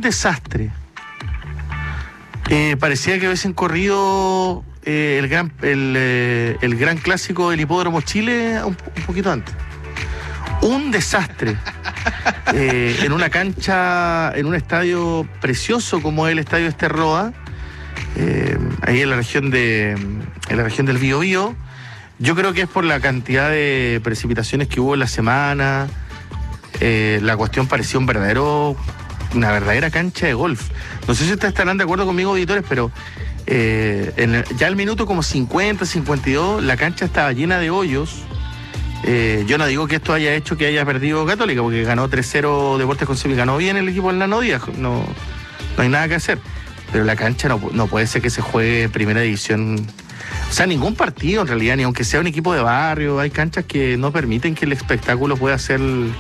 un desastre. Parecía que hubiesen corrido el gran clásico del Hipódromo Chile un poquito antes. Un desastre. En una cancha, en un estadio precioso como es el Estadio Esterroa, ahí en la región del Biobío. Yo creo que es por la cantidad de precipitaciones que hubo en la semana. La cuestión parecía una verdadera cancha de golf. No sé si ustedes estarán de acuerdo conmigo, auditores, pero ya al minuto como 50, 52, la cancha estaba llena de hoyos. Yo no digo que esto haya hecho que haya perdido Católica, porque ganó 3-0 Deportes Concepción y ganó bien el equipo del Nano Díaz. No hay nada que hacer. Pero la cancha no puede ser que se juegue primera división. O sea, ningún partido en realidad, ni aunque sea un equipo de barrio. Hay canchas que no permiten que el espectáculo pueda ser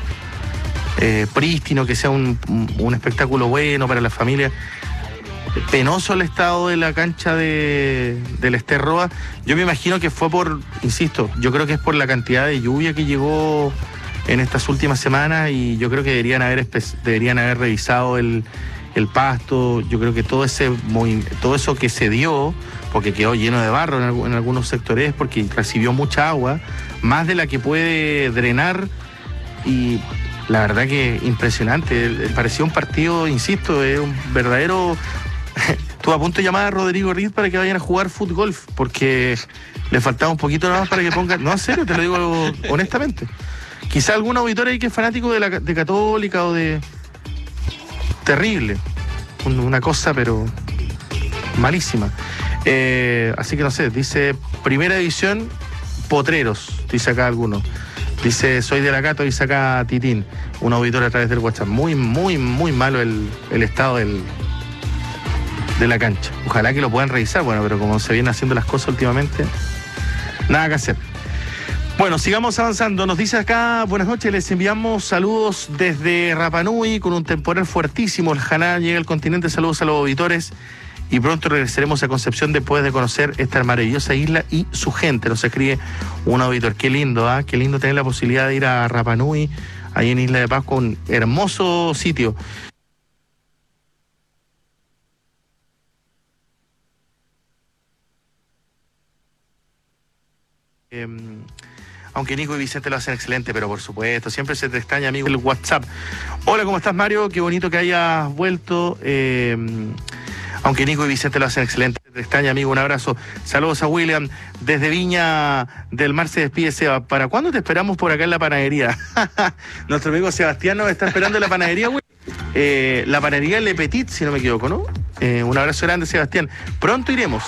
prístino, que sea un espectáculo bueno para la familia. Penoso el estado de la cancha del Esterroa. Yo me imagino que fue insisto, yo creo que es por la cantidad de lluvia que llegó en estas últimas semanas, y yo creo que deberían haber revisado el pasto. Yo creo que todo eso que se dio, porque quedó lleno de barro en algunos sectores, porque recibió mucha agua, más de la que puede drenar, y la verdad que impresionante. Parecía un partido, insisto, es un verdadero... Estuve a punto de llamar a Rodrigo Riz para que vayan a jugar fútbol, porque le faltaba un poquito nada más para que pongan... No, en serio, te lo digo honestamente. Quizá algún auditor ahí que es fanático de Católica o de... Terrible. Una cosa, pero malísima. Así que no sé, dice Primera División, Potreros, dice acá alguno. Dice, soy de la Cato, dice acá Titín, un auditor a través del WhatsApp. Muy, muy, muy malo el estado de la cancha. Ojalá que lo puedan revisar, bueno, pero como se vienen haciendo las cosas últimamente, nada que hacer. Bueno, sigamos avanzando. Nos dice acá, buenas noches, les enviamos saludos desde Rapa Nui con un temporal fuertísimo. El Janá llega al continente, saludos a los auditores, y pronto regresaremos a Concepción después de conocer esta maravillosa isla y su gente. Nos escribe un auditor. Qué lindo, qué lindo tener la posibilidad de ir a Rapa Nui, ahí en Isla de Pascua, un hermoso sitio. Aunque Nico y Vicente lo hacen excelente, pero por supuesto, siempre se te extraña, amigo, el WhatsApp. Hola, ¿cómo estás, Mario? Qué bonito que hayas vuelto. Aunque Nico y Vicente lo hacen excelente, te extraña, amigo, un abrazo. Saludos a William, desde Viña del Mar se despide Seba. ¿Para cuándo te esperamos por acá en la panadería? Nuestro amigo Sebastián nos está esperando en la panadería, güey. La panadería Le Petit, si no me equivoco, ¿no? Un abrazo grande, Sebastián. Pronto iremos.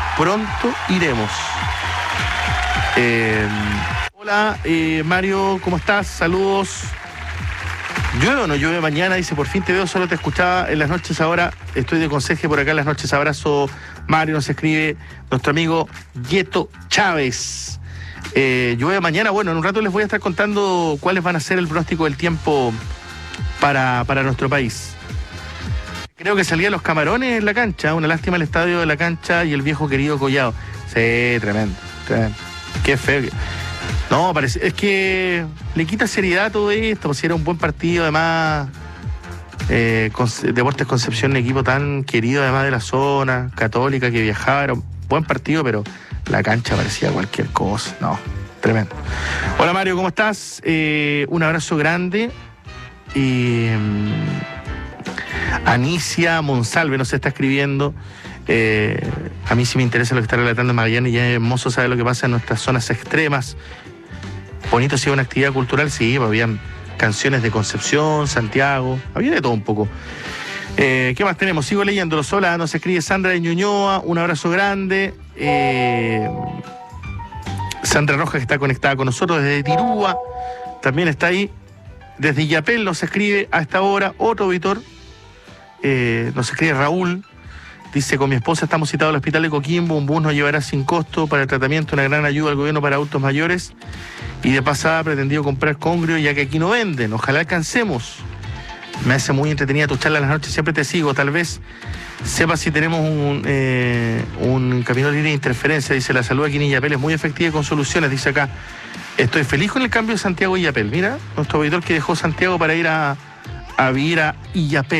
Hola, Mario, ¿cómo estás? Saludos. ¿Llueve o no llueve mañana? Dice, por fin te veo, solo te escuchaba en las noches ahora. Estoy de conserje por acá en las noches. Abrazo, Mario, nos escribe nuestro amigo Yeto Chávez. Llueve mañana. Bueno, en un rato les voy a estar contando cuáles van a ser el pronóstico del tiempo para nuestro país. Creo que salían los Camarones en la cancha. Una lástima el estadio de la cancha y el viejo querido Collado. Sí, tremendo. Qué feo. No, es que le quita seriedad a todo esto, pues si era un buen partido, además, Deportes Concepción, un equipo tan querido además de la zona, Católica, que viajaba, era un buen partido, pero la cancha parecía cualquier cosa. No, tremendo. Hola, Mario, ¿cómo estás? Un abrazo grande. Anicia Monsalve nos está escribiendo. A mí sí me interesa lo que está relatando Magallanes, y ya es hermoso saber lo que pasa en nuestras zonas extremas. Bonito si una actividad cultural, sí, habían canciones de Concepción, Santiago, había de todo un poco. ¿Qué más tenemos? Sigo leyéndolo. Hola, nos escribe Sandra de Ñuñoa, un abrazo grande. Sandra Rojas, que está conectada con nosotros desde Tirúa, también está ahí. Desde Illapel nos escribe a esta hora otro auditor, nos escribe Raúl. Dice, con mi esposa estamos citados al hospital de Coquimbo, un bus nos llevará sin costo para el tratamiento, una gran ayuda al gobierno para adultos mayores, y de pasada pretendido comprar congrio ya que aquí no venden, ojalá alcancemos. Me hace muy entretenida tu charla en las noches, siempre te sigo, tal vez sepas si tenemos un camino libre de interferencia. Dice, la salud aquí en Illapel es muy efectiva y con soluciones, dice acá. Estoy feliz con el cambio de Santiago a Illapel. Mira, nuestro auditor que dejó Santiago para ir a vivir a Illapel.